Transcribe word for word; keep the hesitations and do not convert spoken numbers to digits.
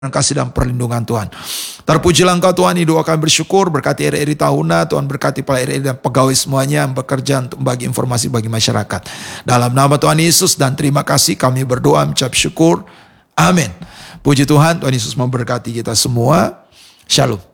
kasih dan perlindungan Tuhan. Terpujilah Engkau Tuhan, hidup kami bersyukur, berkati R R I Tahuna, Tuhan berkati para R R I dan pegawai semuanya yang bekerja untuk membagi informasi bagi masyarakat. Dalam nama Tuhan Yesus dan terima kasih kami berdoa mengucap syukur. Amin. Puji Tuhan, Tuhan Yesus memberkati kita semua. Shalom.